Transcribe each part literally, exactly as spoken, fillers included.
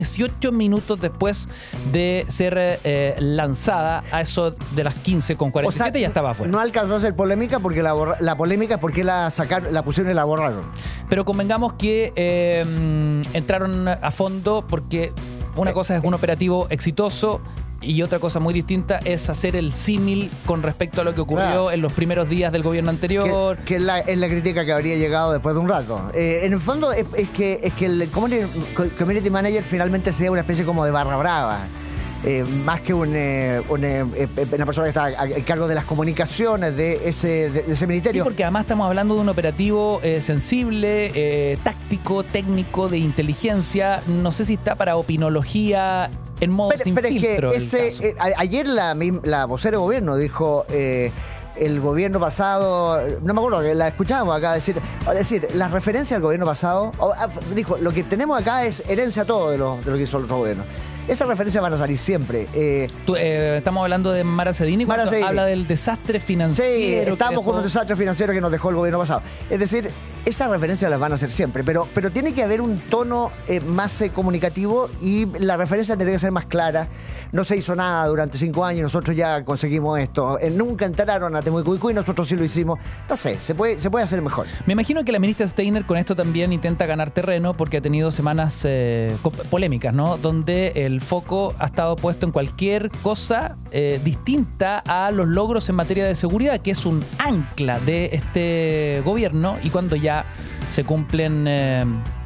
dieciocho minutos después de ser eh, lanzada a eso de las quince con cuarenta y siete, o sea, ya estaba afuera. No alcanzó a ser polémica porque la, borra, la polémica es porque la sacaron, la pusieron y la borraron. Pero convengamos que eh, entraron a fondo porque una eh, cosa es un operativo exitoso y otra cosa muy distinta es hacer el símil con respecto a lo que ocurrió claro. en los primeros días del gobierno anterior. Que, que es, la, es la crítica que habría llegado después de un rato. Eh, en el fondo es, es, que, es que el community, community manager finalmente sea una especie como de barra brava. Eh, más que un, eh, un, eh, una persona que está a, a cargo de las comunicaciones de ese, de, de ese ministerio. Sí, porque además estamos hablando de un operativo eh, sensible, eh, táctico, técnico, de inteligencia. No sé si está para opinología en modo pero, sin pero filtro. Es que ese, eh, ayer la, la vocera de gobierno dijo... Eh, el gobierno pasado, no me acuerdo, que la escuchábamos acá decir, decir las referencias al gobierno pasado, o, dijo, lo que tenemos acá es herencia todo de lo, de lo que hizo el otro gobierno. Esas referencias van a salir siempre. Eh, Tú, eh, estamos hablando de Mara Cedini cuando Mara Cedini. habla del desastre financiero. Sí, estamos dejó... con un desastre financiero que nos dejó el gobierno pasado. Es decir, esas referencias las van a hacer siempre, pero, pero tiene que haber un tono eh, más eh, comunicativo y la referencia tiene que ser más clara. No se hizo nada durante cinco años, nosotros ya conseguimos esto. Eh, nunca entraron a Temucuicú y nosotros sí lo hicimos. No sé, se puede, se puede hacer mejor. Me imagino que la ministra Steiner con esto también intenta ganar terreno porque ha tenido semanas eh, polémicas, ¿no? Donde el foco ha estado puesto en cualquier cosa eh, distinta a los logros en materia de seguridad, que es un ancla de este gobierno, y cuando ya se cumplen eh,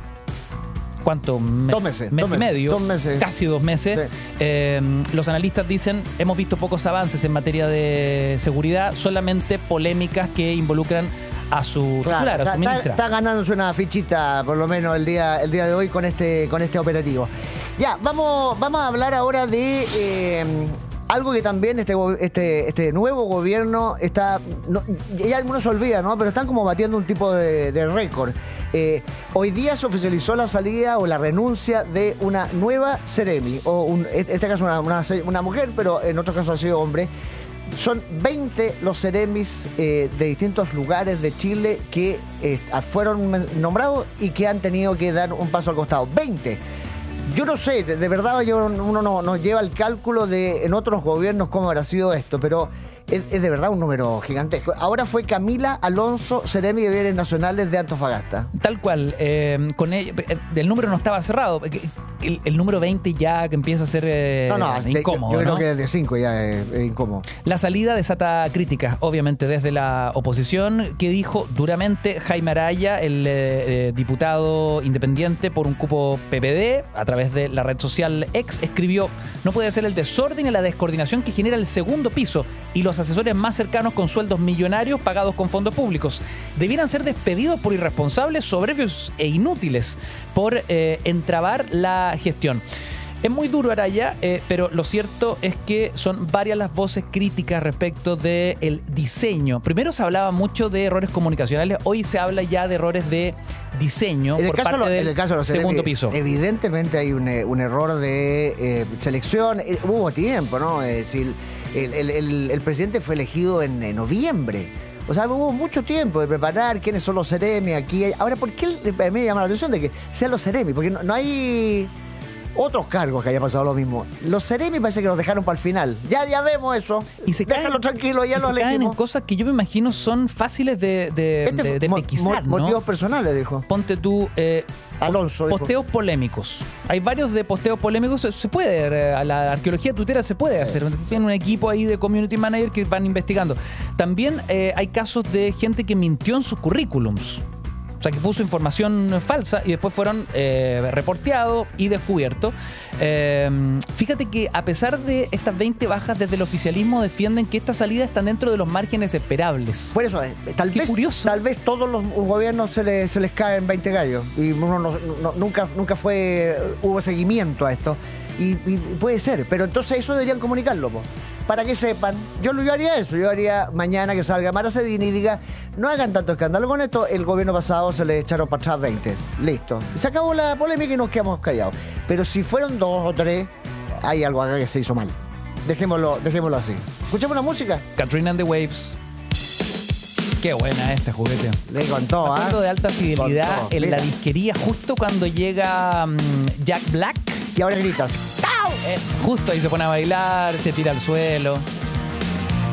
¿cuánto? Mes, dos meses. Mes dos y medio. Dos meses. Casi dos meses. Sí. Eh, los analistas dicen, hemos visto pocos avances en materia de seguridad, solamente polémicas que involucran a su claro, titular, a su ministra. Está, está ganándose una fichita, por lo menos el día, el día de hoy, con este, con este operativo. Ya, vamos, vamos a hablar ahora de eh, algo que también este, este, este nuevo gobierno está, no, ya algunos se olvidan, ¿no? Pero están como batiendo un tipo de, de récord. Eh, hoy día se oficializó la salida o la renuncia de una nueva Seremi, o un, en este caso una, una, una mujer, pero en otro caso ha sido hombre. Son veinte los Seremis eh, de distintos lugares de Chile que eh, fueron nombrados y que han tenido que dar un paso al costado. veinte. Yo no sé, de, de verdad yo, uno no, nos lleva el cálculo de en otros gobiernos cómo habrá sido esto, pero es, es de verdad un número gigantesco. Ahora fue Camila Alonso, Seremi de Bienes Nacionales de Antofagasta. Tal cual, eh, con ella, el número no estaba cerrado. El, el número veinte ya que empieza a ser eh, no, no, incómodo. Yo, yo creo ¿no? que desde cinco ya es, es incómodo. La salida desata críticas, obviamente, desde la oposición, que dijo duramente Jaime Araya, el eh, diputado independiente por un cupo P P D, a través de la red social X, escribió: no puede ser el desorden y la descoordinación que genera el segundo piso y los asesores más cercanos con sueldos millonarios pagados con fondos públicos. Debieran ser despedidos por irresponsables, soberbios e inútiles por eh, entrabar la gestión. Es muy duro, Araya, eh, pero lo cierto es que son varias las voces críticas respecto del diseño. Primero se hablaba mucho de errores comunicacionales, hoy se habla ya de errores de diseño por parte lo, del en el caso de los segundo Seremi, piso. Evidentemente hay un, un error de eh, selección. Eh, hubo tiempo, ¿no? Es decir, el, el, el, el presidente fue elegido en, en noviembre. O sea, hubo mucho tiempo de preparar quiénes son los Seremi aquí. Ahora, ¿por qué me llama la atención de que sean los Seremi? Porque no, no hay otros cargos que haya pasado lo mismo. Los Seremi parece que los dejaron para el final. Ya, ya vemos eso. Y se Déjalo caen, tranquilo, ya y lo se caen elegimos. en cosas que yo me imagino son fáciles de, de, este de, de mo, pesquisar, mo, ¿no? Motivos personales, dijo. Ponte tú, eh, Alonso. posteos dijo. polémicos. Hay varios de posteos polémicos. Se, se puede, a la arqueología tuitera se puede hacer. Tienen un equipo ahí de community manager que van investigando. También eh, hay casos de gente que mintió en sus currículums. O sea, que puso información falsa y después fueron eh, reporteados y descubiertos. Eh, fíjate que a pesar de estas veinte bajas, desde el oficialismo defienden que estas salidas están dentro de los márgenes esperables. Por eso, tal Qué vez curioso. Tal vez todos los gobiernos se les, se les caen veinte gallos. Y uno no, no, nunca, nunca fue, hubo seguimiento a esto. Y, y puede ser, pero entonces eso deberían comunicarlo, po, para que sepan. Yo, yo haría eso, yo haría mañana que salga Mara Cedini y diga: no hagan tanto escándalo con esto, el gobierno pasado se le echaron para atrás veinte. Listo. Se acabó la polémica y nos quedamos callados. Pero si fueron dos o tres, hay algo acá que se hizo mal. Dejémoslo, dejémoslo así. ¿Escuchamos la música? Katrina and the Waves. Qué buena este juguete. Le contó, ¿ah? Hablando de alta fidelidad Contó, en mira. la disquería, justo cuando llega um, Jack Black y ahora gritas. ¡Chao! Eh, justo ahí se pone a bailar, se tira al suelo.